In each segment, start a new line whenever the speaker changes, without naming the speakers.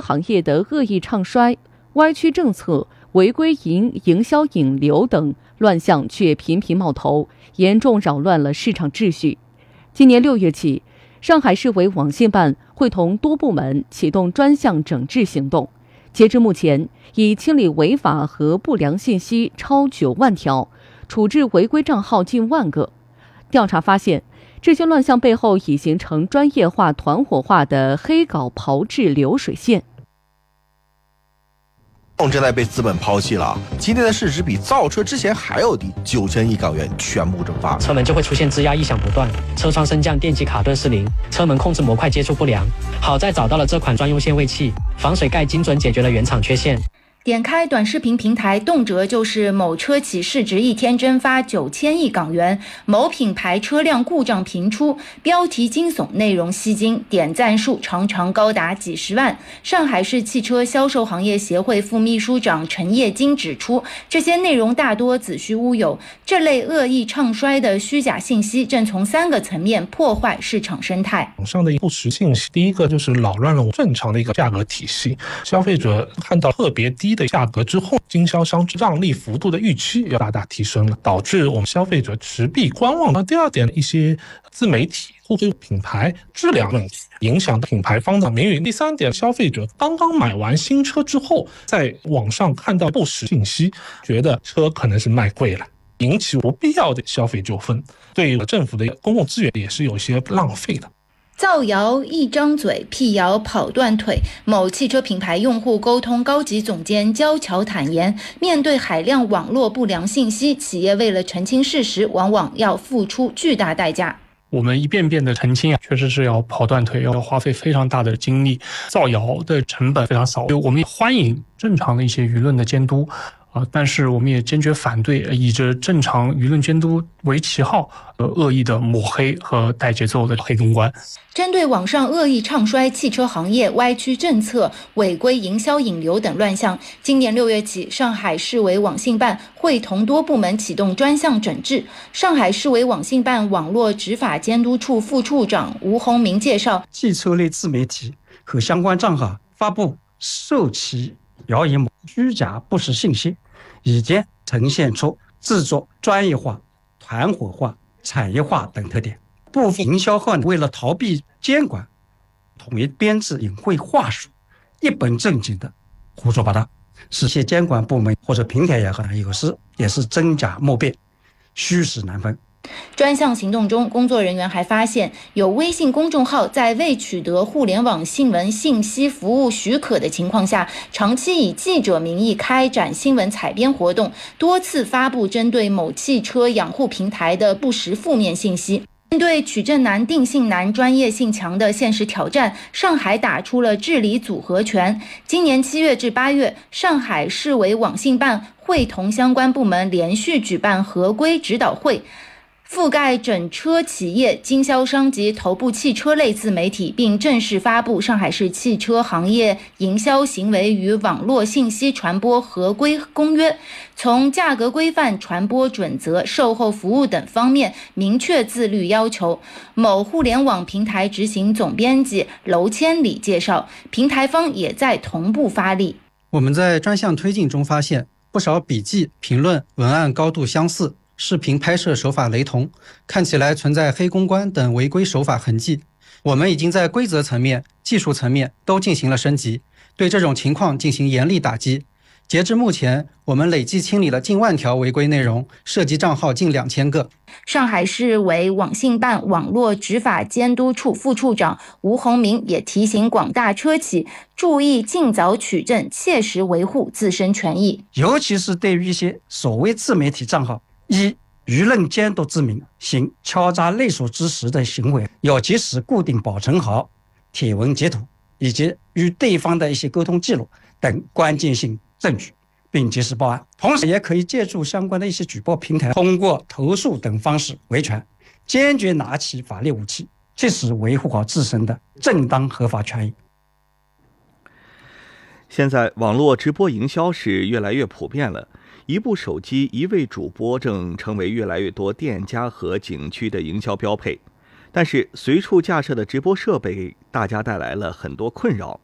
行业的恶意唱衰、歪曲政策、违规营销引流等乱象却频频冒头，严重扰乱了市场秩序。今年6月起，上海市委网信办会同多部门启动专项整治行动。截至目前，已清理违法和不良信息超9万条，处置违规账号近万个。调查发现，这些乱象背后已形成专业化、团伙化的黑稿炮制流水线。
正在被资本抛弃了，今天的市值比造车之前还要低，9000亿港元全部蒸发，
车门就会出现吱呀异响不断，车窗升降、电机卡顿失灵，车门控制模块接触不良。好在找到了这款专用限位器，防水盖精准解决了原厂缺陷。
点开短视频平台，动辄就是某车企市值一天蒸发9000亿港元，某品牌车辆故障频出，标题惊悚，内容吸睛，点赞数常常高达几十万。上海市汽车销售行业协会副秘书长陈业金指出，这些内容大多子虚乌有，这类恶意唱衰的虚假信息正从3个层面破坏市场生态。
网上的不实信息，第一个就是扰乱了正常的一个价格体系，消费者看到特别低的价格之后，经销商让利幅度的预期要大大提升了，导致我们消费者持币观望。那第二点，一些自媒体互推品牌质量问题，影响品牌方的名誉。第三点，消费者刚刚买完新车之后，在网上看到不实信息，觉得车可能是卖贵了，引起不必要的消费纠纷，对政府的公共资源也是有些浪费的。
造谣一张嘴，辟谣跑断腿。某汽车品牌用户沟通高级总监焦桥坦言，面对海量网络不良信息，企业为了澄清事实，往往要付出巨大代价。
我们一遍遍的澄清确实是要跑断腿，要花费非常大的精力，造谣的成本非常少。我们欢迎正常的一些舆论的监督，但是我们也坚决反对以着正常舆论监督为旗号，恶意的抹黑和带节奏的黑公关。
针对网上恶意唱衰汽车行业、歪曲政策、违规营销引流等乱象，今年6月起，上海市委网信办会同多部门启动专项整治。上海市委网信办网络执法监督处副处长吴洪明介绍，
汽车类自媒体和相关账号发布受其谣言、虚假不实信息，已经呈现出制作专业化、团伙化、产业化等特点。部分营销号为了逃避监管，统一编制隐晦话术，一本正经的胡说八道，使些监管部门或者平台有时也是真假莫辨，虚实难分。
专项行动中，工作人员还发现有微信公众号在未取得互联网新闻信息服务许可的情况下，长期以记者名义开展新闻采编活动，多次发布针对某汽车养护平台的不实负面信息。面对取证难、定性难、专业性强的现实挑战，上海打出了治理组合拳。今年7月至8月，上海市委网信办会同相关部门连续举办合规指导会，覆盖整车企业、经销商及头部汽车类自媒体，并正式发布上海市汽车行业营销行为与网络信息传播合规公约，从价格规范、传播准则、售后服务等方面明确自律要求。某互联网平台执行总编辑娄千里介绍，平台方也在同步发力。
我们在专项推进中发现，不少笔记、评论、文案高度相似，视频拍摄手法雷同，看起来存在黑公关等违规手法痕迹。我们已经在规则层面、技术层面都进行了升级，对这种情况进行严厉打击。截至目前，我们累计清理了近万条违规内容，涉及账号近2000个。
上海市委网信办网络执法监督处副处长吴洪明也提醒广大车企注意尽早取证，切实维护自身权益。
尤其是对于一些所谓自媒体账号，以舆论监督之名行敲诈勒索之实的行为，要及时固定保存好帖文截图以及与对方的一些沟通记录等关键性证据，并及时报案。同时也可以借助相关的一些举报平台，通过投诉等方式维权，坚决拿起法律武器，切实维护好自身的正当合法权益。
现在网络直播营销是越来越普遍了，一部手机一位主播正成为越来越多店家和景区的营销标配。但是随处架设的直播设备给大家带来了很多困扰，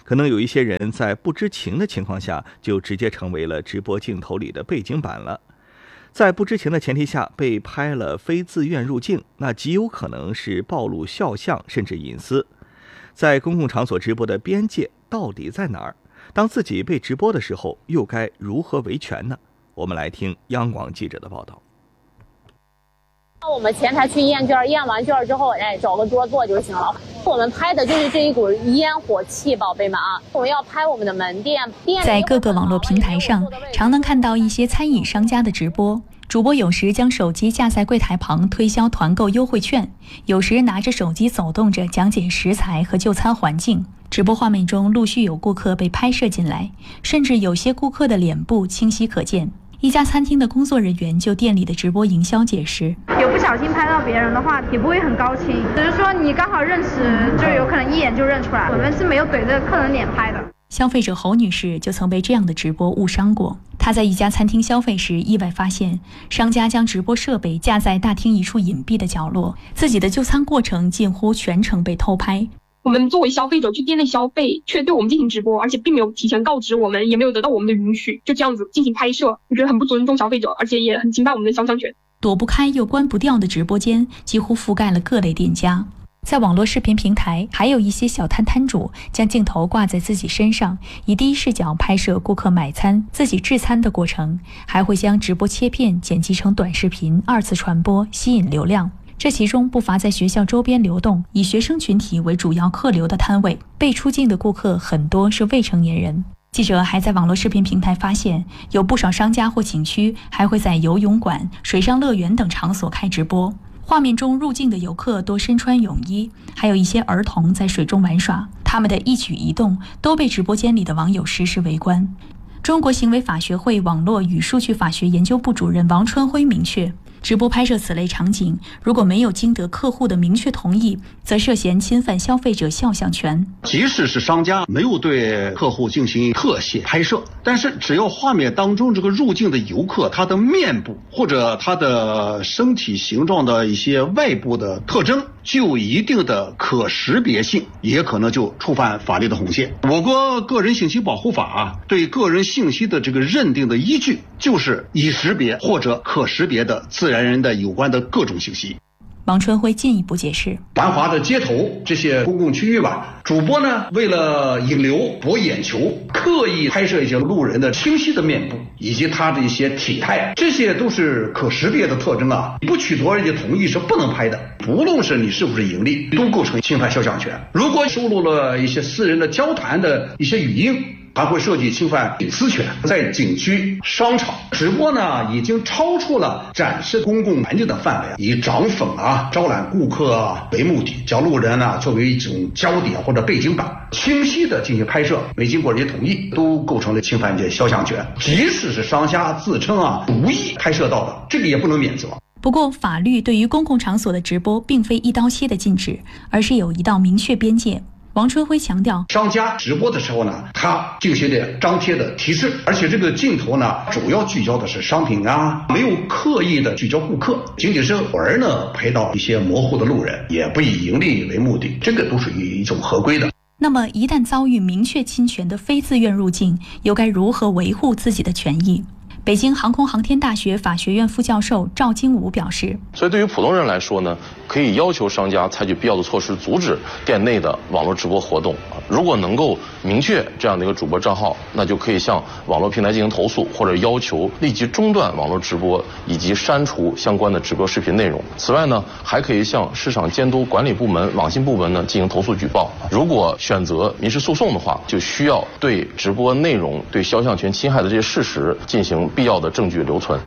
可能有一些人在不知情的情况下就直接成为了直播镜头里的背景板了。在不知情的前提下被拍了非自愿入镜，那极有可能是暴露肖像甚至隐私。在公共场所直播的边界到底在哪儿？当自己被直播的时候，又该如何维权呢？我们来听央广记者的报道。
我们前台去验卷，验完卷之后，找个桌坐就行了。我们拍的就是这一股烟火气，宝贝们啊！我们要拍我们的门店。
在各个网络平台上，常能看到一些餐饮商家的直播。主播有时将手机架在柜台旁推销团购优惠券，有时拿着手机走动着讲解食材和就餐环境。直播画面中陆续有顾客被拍摄进来，甚至有些顾客的脸部清晰可见。一家餐厅的工作人员就店里的直播营销解释：
有不小心拍到别人的话，也不会很高兴，只是说你刚好认识，就有可能一眼就认出来。我们是没有怼着客人脸拍的。
消费者侯女士就曾被这样的直播误伤过。她在一家餐厅消费时，意外发现商家将直播设备架在大厅一处隐蔽的角落，自己的就餐过程近乎全程被偷拍。
我们作为消费者去店内消费，却对我们进行直播，而且并没有提前告知我们，也没有得到我们的允许，就这样子进行拍摄，我觉得很不尊重消费者，而且也很侵犯我们的肖像权。
躲不开又关不掉的直播间几乎覆盖了各类店家。在网络视频平台，还有一些小摊摊主将镜头挂在自己身上，以第一视角拍摄顾客买餐、自己制餐的过程，还会将直播切片剪辑成短视频二次传播，吸引流量。这其中不乏在学校周边流动，以学生群体为主要客流的摊位，被出镜的顾客很多是未成年人。记者还在网络视频平台发现，有不少商家或景区还会在游泳馆、水上乐园等场所开直播。画面中入境的游客多身穿泳衣，还有一些儿童在水中玩耍，他们的一举一动都被直播间里的网友实时围观。中国行为法学会网络与数据法学研究部主任王春辉明确，直播拍摄此类场景，如果没有经得客户的明确同意，则涉嫌侵犯消费者肖像权。
即使是商家没有对客户进行特写拍摄，但是只要画面当中这个入境的游客，他的面部或者他的身体形状的一些外部的特征具有一定的可识别性，也可能就触犯法律的红线。我国个人信息保护法对个人信息的这个认定的依据，就是已识别或者可识别的自然人的有关的各种信息。
王春辉进一步解释，
繁华的街头这些公共区域吧，主播呢为了引流博眼球，刻意拍摄一些路人的清晰的面部以及他的一些体态，这些都是可识别的特征啊，不取得人家同意是不能拍的。不论是你是不是盈利，都构成侵犯肖像权。如果收录了一些私人的交谈的一些语音，还会涉及侵犯隐私权。在景区、商场直播呢，已经超出了展示公共环境的范围，以涨粉招揽顾客为目的，将路人作为一种焦点或者背景板，清晰的进行拍摄，没经过人家同意，都构成了侵犯肖像权。即使是商家自称无意拍摄到的，这个也不能免责。
不过，法律对于公共场所的直播并非一刀切的禁止，而是有一道明确边界。王春辉强调，
商家直播的时候呢，他进行的张贴的提示，而且这个镜头呢，主要聚焦的是商品没有刻意的聚焦顾客，仅仅是偶尔呢拍到一些模糊的路人，也不以盈利为目的，这个都属于一种合规的。
那么，一旦遭遇明确侵权的非自愿入境，又该如何维护自己的权益？北京航空航天大学法学院副教授赵金武表示，
所以对于普通人来说呢，可以要求商家采取必要的措施，阻止店内的网络直播活动。如果能够明确这样的一个主播账号，那就可以向网络平台进行投诉，或者要求立即中断网络直播以及删除相关的直播视频内容。此外呢，还可以向市场监督管理部门、网信部门呢进行投诉举报。如果选择民事诉讼的话，就需要对直播内容对肖像权侵害的这些事实进行必要的证据留存。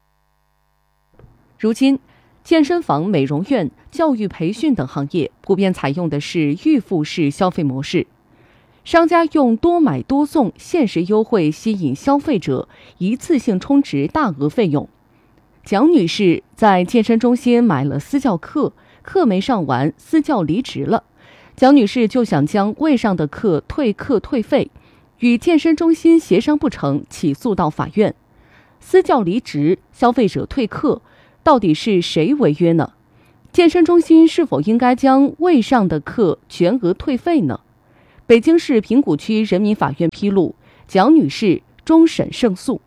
如今，健身房、美容院、教育培训等行业普遍采用的是预付式消费模式，商家用多买多送、限时优惠吸引消费者，一次性充值大额费用。蒋女士在健身中心买了私教课，课没上完，私教离职了。蒋女士就想将未上的课退费，与健身中心协商不成，起诉到法院。私教离职，消费者退课，到底是谁违约呢？健身中心是否应该将未上的课全额退费呢？ 北京市平谷区人民法院披露，蒋女士终审胜诉。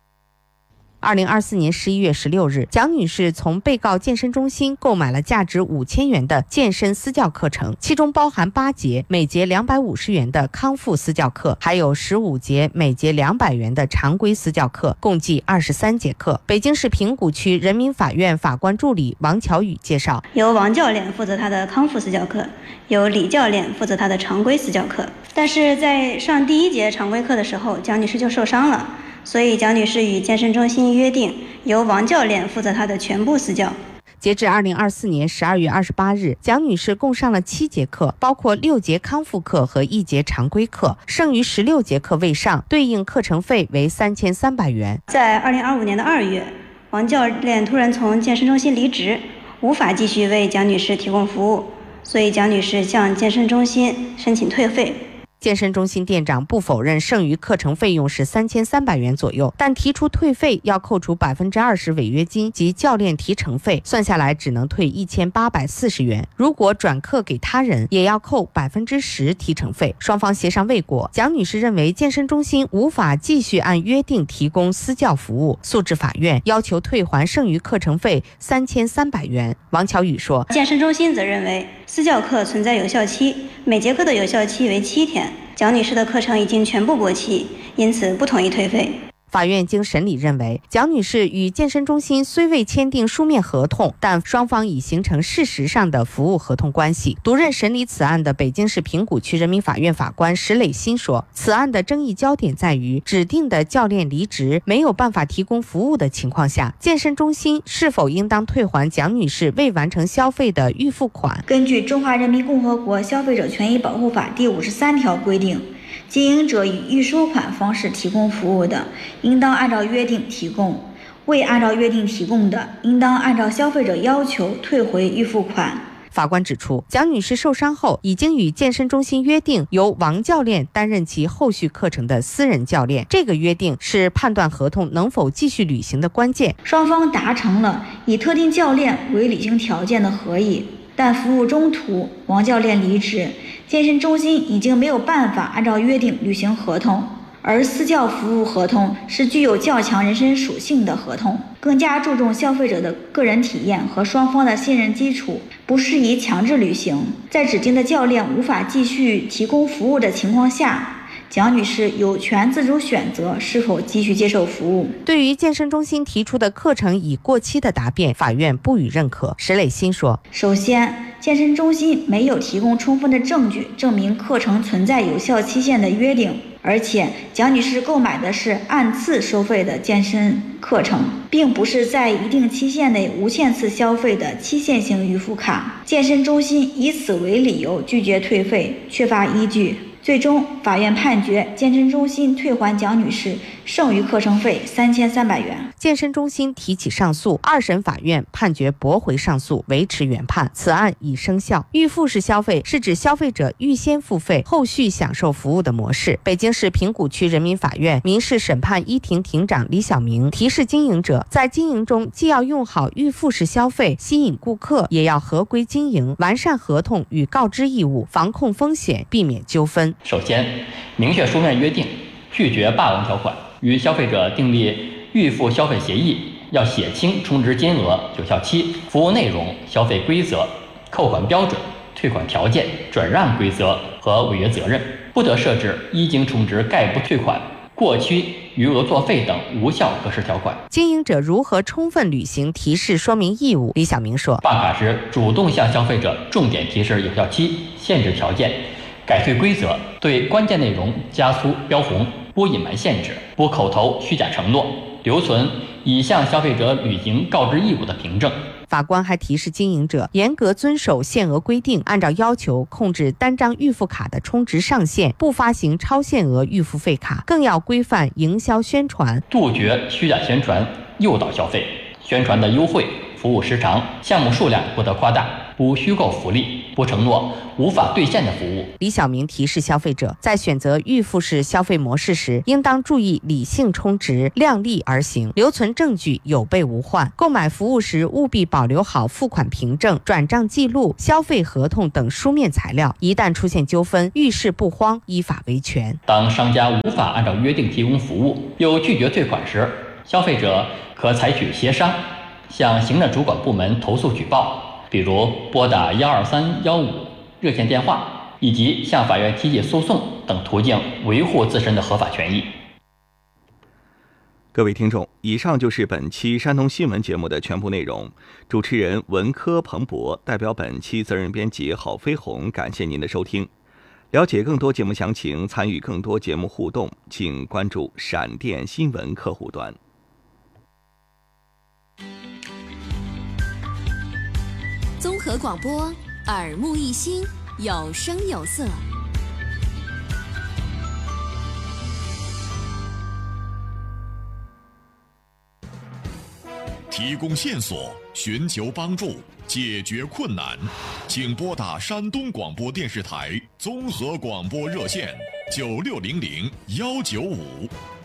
2024年11月16日，蒋女士从被告健身中心购买了价值5000元的健身私教课程，其中包含8节，每节250元的康复私教课，还有15节，每节200元的常规私教课，共计23节课。北京市平谷区人民法院法官助理王巧宇介绍，
由王教练负责他的康复私教课，由李教练负责他的常规私教课。但是在上第1节常规课的时候，蒋女士就受伤了，所以蒋女士与健身中心约定，由王教练负责她的全部私教。
截至2024年12月28日，蒋女士共上了7节课，包括6节康复课和1节常规课，剩余16节课未上，对应课程费为3300元。
在2025年的2月，王教练突然从健身中心离职，无法继续为蒋女士提供服务，所以蒋女士向健身中心申请退费。
健身中心店长不否认剩余课程费用是3300元左右，但提出退费要扣除20%违约金及教练提成费，算下来只能退1840元。如果转课给他人，也要扣10%提成费。双方协商未果，蒋女士认为健身中心无法继续按约定提供私教服务，诉至法院，要求退还剩余课程费3300元。王巧宇说，
健身中心则认为私教课存在有效期，每节课的有效期为7天。蒋女士的课程已经全部过期，因此不同意退费。
法院经审理认为，蒋女士与健身中心虽未签订书面合同，但双方已形成事实上的服务合同关系。独任审理此案的北京市平谷区人民法院法官石磊新说，此案的争议焦点在于指定的教练离职，没有办法提供服务的情况下，健身中心是否应当退还蒋女士未完成消费的预付款。
根据《中华人民共和国消费者权益保护法》第53条规定，经营者以预收款方式提供服务的，应当按照约定提供；未按照约定提供的，应当按照消费者要求退回预付款。
法官指出，蒋女士受伤后已经与健身中心约定，由王教练担任其后续课程的私人教练。这个约定是判断合同能否继续履行的关键。
双方达成了以特定教练为履行条件的合议，但服务中途王教练离职，健身中心已经没有办法按照约定履行合同。而私教服务合同是具有较强人身属性的合同，更加注重消费者的个人体验和双方的信任基础，不适宜强制履行。在指定的教练无法继续提供服务的情况下，蒋女士有权自主选择是否继续接受服务。
对于健身中心提出的课程已过期的答辩，法院不予认可。石磊新说，
首先，健身中心没有提供充分的证据证明课程存在有效期限的约定，而且蒋女士购买的是按次收费的健身课程，并不是在一定期限内无限次消费的期限性预付卡。健身中心以此为理由拒绝退费，缺乏依据。最终，法院判决健身中心退还蒋女士剩余课程费3300元。
健身中心提起上诉，2审法院判决驳回上诉，维持原判，此案已生效。预付式消费是指消费者预先付费，后续享受服务的模式。北京市平谷区人民法院民事审判一庭庭长李晓明提示经营者，在经营中既要用好预付式消费，吸引顾客，也要合规经营，完善合同与告知义务，防控风险，避免纠纷。
首先，明确书面约定，拒绝霸王条款，与消费者订立预付消费协议，要写清充值金额、有效期、服务内容、消费规则、扣款标准、退款条件、转让规则和违约责任，不得设置一经充值概不退款、过期余额作废等无效格式条款。
经营者如何充分履行提示说明义务？李晓明说，
办卡时主动向消费者重点提示有效期、限制条件、改退规则，对关键内容加粗标红，不隐瞒限制，不口头虚假承诺，留存已向消费者履行告知义务的凭证。
法官还提示经营者严格遵守限额规定，按照要求控制单张预付卡的充值上限，不发行超限额预付费卡，更要规范营销宣传，
杜绝虚假宣传诱导消费，宣传的优惠、服务时长、项目数量不得夸大， 不虚构福利，不承诺无法兑现的服务。
李晓明提示消费者，在选择预付式消费模式时，应当注意理性充值，量力而行，留存证据，有备无患。购买服务时务必保留好付款凭证、转账记录、消费合同等书面材料，一旦出现纠纷，遇事不慌，依法维权。
当商家无法按照约定提供服务，又拒绝退款时，消费者可采取协商，向行政主管部门投诉举报，比如拨打12315热线电话，以及向法院提起诉讼等途径维护自身的合法权益。
各位听众，以上就是本期山东新闻节目的全部内容。主持人文科彭博代表本期责任编辑郝飞鸿，感谢您的收听。了解更多节目详情，参与更多节目互动，请关注闪电新闻客户端。
综合广播，耳目一新，有声有色。
提供线索，寻求帮助，解决困难，请拨打山东广播电视台综合广播热线9600 195。